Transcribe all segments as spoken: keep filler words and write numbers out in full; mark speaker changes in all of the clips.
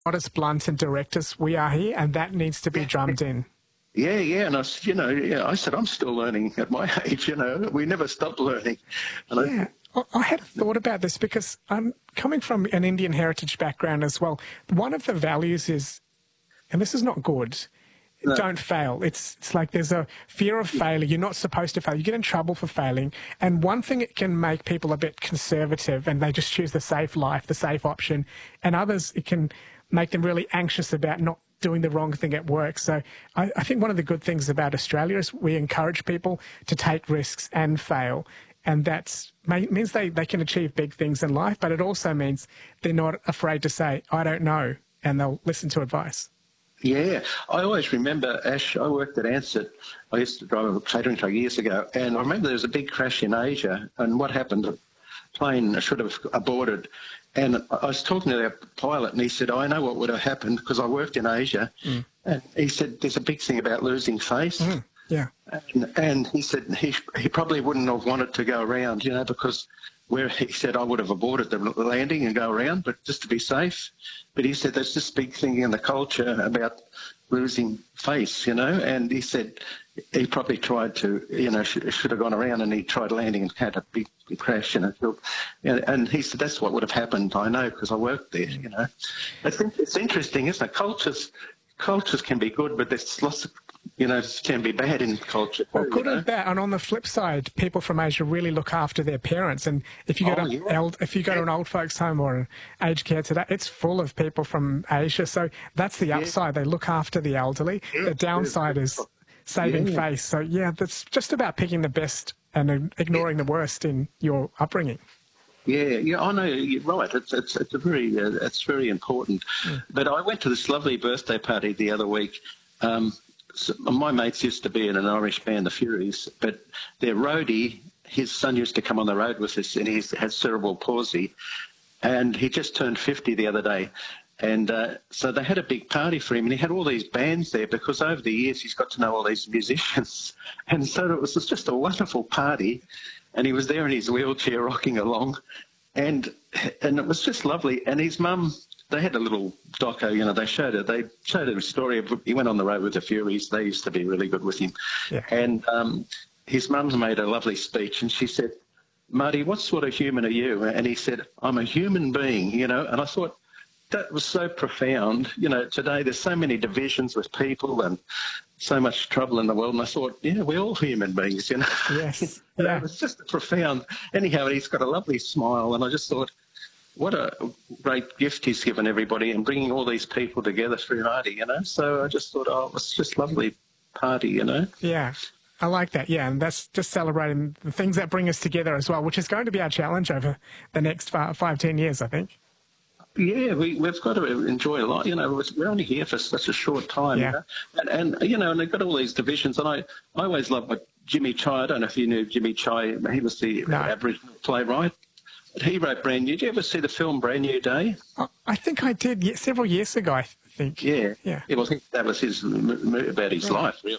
Speaker 1: not as blunt and direct as we are here, and that needs to be drummed in.
Speaker 2: Yeah, yeah, and I said, you know, yeah, I said I'm still learning at my age. You know, we never stop learning. And
Speaker 1: yeah, I, I had thought about this because I'm coming from an Indian heritage background as well. One of the values is, and this is not good,
Speaker 2: No.
Speaker 1: don't fail. It's it's like there's a fear of failure. You're not supposed to fail. You get in trouble for failing. And one thing, it can make people a bit conservative and they just choose the safe life, the safe option. And others, it can make them really anxious about not doing the wrong thing at work. So I, I think one of the good things about Australia is we encourage people to take risks and fail. And that means they, they can achieve big things in life, but it also means they're not afraid to say, I don't know, and they'll listen to advice.
Speaker 2: Yeah, I always remember, Ash, I worked at Ansett. I used to drive a catering truck years ago, and I remember there was a big crash in Asia, and what happened, the plane should have aborted. And I was talking to their pilot, and he said, I know what would have happened because I worked in Asia. Mm. And he said, there's a big thing about losing face.
Speaker 1: Mm. Yeah.
Speaker 2: And, and he said he, he probably wouldn't have wanted to go around, you know, because where he said I would have aborted the landing and go around, but just to be safe. But he said there's this big thing in the culture about losing face, you know, and he said he probably tried to, you know, sh should have gone around, and he tried landing and had a big, big crash and it. And, and he said that's what would have happened. I know because I worked there, you know. I think it's interesting, isn't it? Cultures, cultures can be good, but there's lots of, you know, it can be bad in culture.
Speaker 1: Well, good
Speaker 2: you know?
Speaker 1: and bad. And on the flip side, people from Asia really look after their parents. And if you go
Speaker 2: oh,
Speaker 1: to
Speaker 2: yeah.
Speaker 1: eld, if you go yeah. to an old folks' home or an aged care today, it's full of people from Asia. So that's the upside. Yeah. They look after the elderly. Yeah. The downside yeah. is saving yeah. face. So yeah, that's just about picking the best and ignoring yeah. the worst in your upbringing.
Speaker 2: Yeah, yeah, I know you're right. It's it's it's a very uh, it's very important. Mm. But I went to this lovely birthday party the other week. Um, So my mates used to be in an Irish band, the Furies, but their roadie, his son used to come on the road with us, and he had cerebral palsy, and he just turned fifty the other day. And uh, so they had a big party for him, and he had all these bands there because over the years he's got to know all these musicians. And so it was just a wonderful party, and he was there in his wheelchair rocking along, and and it was just lovely. And his mum, they had a little doco, you know, they showed it. They showed a story of, he went on the road with the Furies. They used to be really good with him. Yeah. And um, his mum's made a lovely speech, and she said, Marty, what sort of human are you? And he said, I'm a human being, you know. And I thought that was so profound. You know, today there's so many divisions with people and so much trouble in the world. And I thought, yeah, we're all human beings, you know.
Speaker 1: Yes.
Speaker 2: you
Speaker 1: yeah.
Speaker 2: know, it's just profound. Anyhow, he's got a lovely smile, and I just thought, what a great gift he's given everybody and bringing all these people together through Marty, you know. So I just thought, oh, it was just a lovely party, you know.
Speaker 1: Yeah, I like that, yeah. And that's just celebrating the things that bring us together as well, which is going to be our challenge over the next five, five ten years, I think.
Speaker 2: Yeah, we, we've got to enjoy a lot. You know, we're only here for such a short time.
Speaker 1: Yeah.
Speaker 2: You know? and, and, you know, and they've got all these divisions. And I, I always loved what Jimmy Chai, I don't know if you knew Jimmy Chai, he was the no. Aboriginal playwright. He wrote Brand New. Did you ever see the film Brand New Day?
Speaker 1: I think I did yeah, several years ago, I think.
Speaker 2: Yeah.
Speaker 1: Yeah.
Speaker 2: yeah well, I think that was his, about his right. life, really.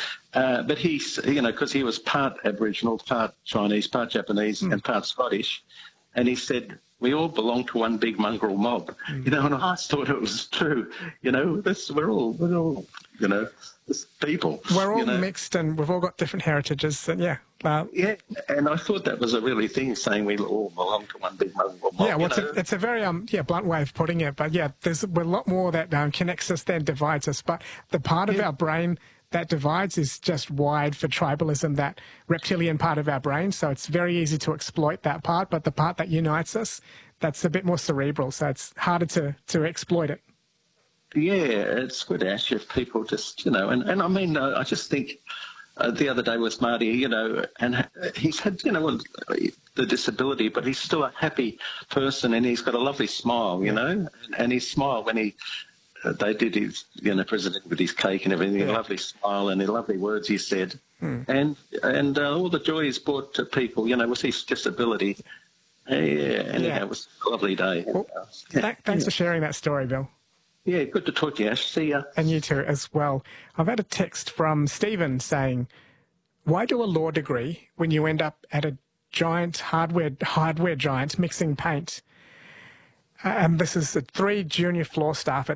Speaker 2: Uh, but he's, you know, because he was part Aboriginal, part Chinese, part Japanese, mm. and part Scottish. And he said, we all belong to one big mongrel mob. Mm. You know, and I thought it was true. You know, this, we're all, we're all, you know, this people.
Speaker 1: We're all
Speaker 2: you know.
Speaker 1: mixed and we've all got different heritages. And yeah. Uh,
Speaker 2: yeah, and I thought that was a really thing, saying we all belong to one big mongrel mob.
Speaker 1: Yeah, well, it's a, it's a very um yeah blunt way of putting it. But yeah, there's a lot more that um, connects us than divides us. But the part of yeah. our brain that divides is just wired for tribalism, that reptilian part of our brain. So it's very easy to exploit that part. But the part that unites us, that's a bit more cerebral. So it's harder to, to exploit it.
Speaker 2: Yeah, it's good, Ash, if people just, you know, and, and I mean, uh, I just think uh, the other day with Marty, you know, and he's had, you know, the disability, but he's still a happy person, and he's got a lovely smile, you yeah. know, and, and his smile when he, uh, they did his, you know, president with his cake and everything, yeah. a lovely smile and the lovely words he said, hmm. and and uh, all the joy he's brought to people, you know, with his disability. Yeah, and yeah. it was a lovely day.
Speaker 1: Well, yeah. th thanks yeah. for sharing that story, Bill.
Speaker 2: Yeah, good to talk to you, Ash. See ya.
Speaker 1: And you too as well. I've had a text from Stephen saying, why do a law degree when you end up at a giant hardware hardware giant mixing paint? Uh, and this is the three junior floor staff at